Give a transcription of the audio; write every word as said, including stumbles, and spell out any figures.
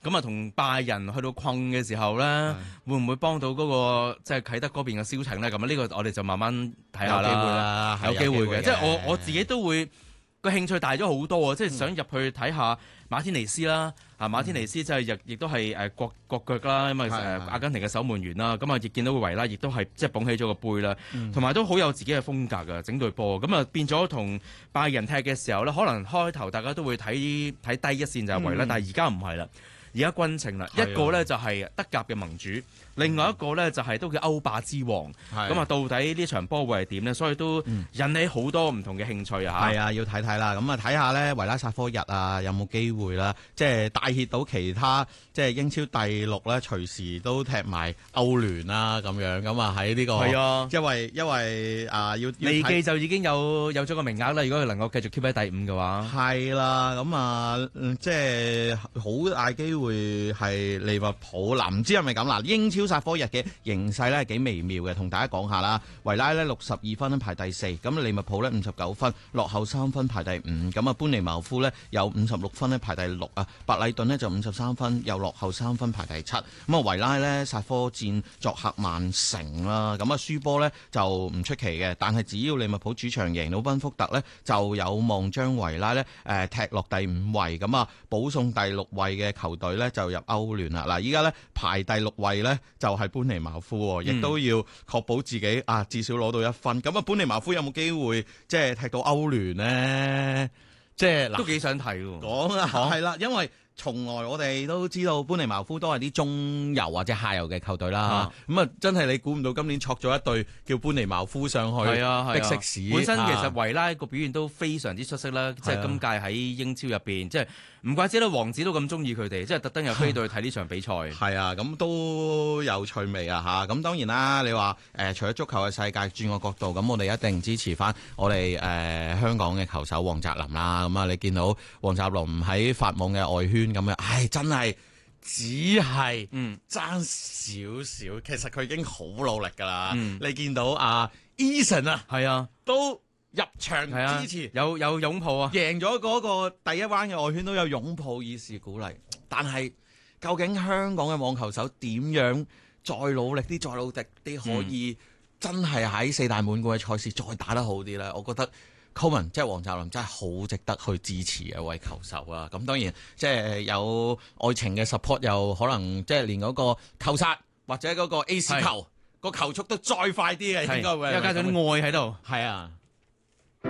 咁啊同拜仁去到困嘅時候咧，會唔會幫到嗰個即係啟德嗰邊嘅銷情咧？咁啊呢個我哋就慢慢睇下啦，有機會嘅，即係我我自己都會個興趣大咗好多啊！即係想入去睇下馬天尼斯啦，啊馬天尼斯即係亦亦都係誒國國腳啦，因為誒阿根廷嘅守門員啦，咁啊亦見到個維拉亦都係即係捧起咗個杯啦，同埋都好有自己嘅風格㗎，整隊波，咁啊變咗同拜仁踢嘅時候咧，可能開頭大家都會睇睇低一線就係維拉，嗯、但係而家唔係啦。而家均情啦，一個咧就係德甲嘅盟主，另外一個咧就係都叫歐霸之王。咁啊，到底呢場波會係點呢？所以都引起好多唔同嘅興趣啊！ 係啊，要睇睇啦。咁啊，睇下咧維拉薩科日啊，有冇機會啦？即係帶挈到其他，即係英超第六咧，隨時都踢埋歐聯啦咁樣。咁啊喺呢個係啊，因為因為啊要利記就已經有有咗個名額啦。如果佢能夠繼續 keep 喺第五嘅話， 係啦。咁啊，即係好大機會。會係利物浦嗱，唔知係咪咁嗱？英超煞科日嘅形勢咧係幾微妙嘅，同大家講下啦。維拉咧六十二分排第四，咁利物浦咧五十九分，落後三分排第五。咁啊，班尼茅夫咧有五十六分咧排第六啊，白禮頓呢就五十三分，又落後三分排第七。咁啊，維拉咧煞科戰作客曼城啦，咁啊輸波咧就唔出奇嘅，但係只要利物浦主場贏到賓福特咧，就有望將維拉咧誒踢落第五位，咁啊保送第六位嘅球隊咧就入歐聯啦。嗱，依家咧排第六位咧就係班尼茅夫，亦、嗯、都要確保自己啊至少攞到一分。咁啊，班尼茅夫有冇機會即係踢到歐聯呢？即係都幾想睇喎。 講啊，係啦，因為從來我哋都知道班尼茅夫都係啲中游或者下游嘅球隊啦。咁啊，真係你估唔到今年戳咗一隊叫班尼茅夫上去，係啊，的士史。 本身其實維拉個表現都非常之出色啦，即係、啊、今屆喺英超入邊，即係唔怪之得王子都咁中意佢哋，即係特登又飛到去睇呢場比賽。 係啊，咁都有趣味啊嚇！咁當然啦，你話誒、呃、除咗足球嘅世界轉個角度，咁我哋一定支持翻我哋誒、呃、香港嘅球手黃澤林啦。咁啊，你見到黃澤林喺法網嘅外圈咁樣，唉，真係只係嗯爭少少，其實佢已經好努力㗎啦。嗯、你見到啊 Eason 啊， 係啊， 都入場支持， 啊、有有擁抱啊， 贏咗嗰個第一彎嘅外圈都有擁抱以示鼓勵。但係究竟香港嘅網球手點樣再努力啲、再努力啲，可以真係喺四大滿貫嘅賽事再打得好啲咧？我覺得 Coleman 即係黃澤林真係好值得去支持嘅一位球手啊！咁當然即係有愛情嘅 support， 又可能即係連嗰個扣殺或者嗰個 ace 球個球速都再快啲嘅，應該會， 因為加上愛喺度， 係啊。